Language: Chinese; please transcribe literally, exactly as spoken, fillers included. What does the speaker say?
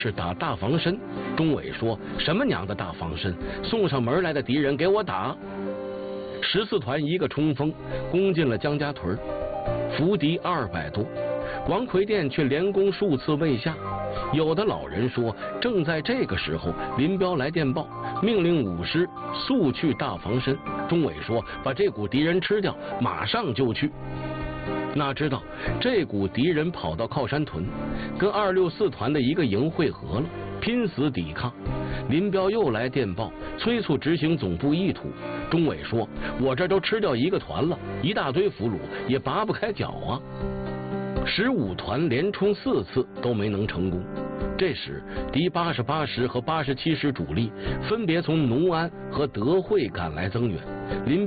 是打大防身。钟伟说：“什么娘的大防身？送上门来的敌人给我打！”十四团一个冲锋，攻进了江家屯，伏敌二百多。王奎店却连攻数次未下。有的老人说，正在这个时候，林彪来电报，命令五师速去大防身。钟伟说：“把这股敌人吃掉，马上就去。”哪知道这股敌人跑到靠山屯，跟二六四团的一个营会合了，拼死抵抗。林彪又来电报，催促执行总部意图。钟伟说：“我这都吃掉一个团了，一大堆俘虏也拔不开脚啊！”十五团连冲四次都没能成功。这时，敌八十八师和八十七师主力分别从农安和德惠赶来增援。林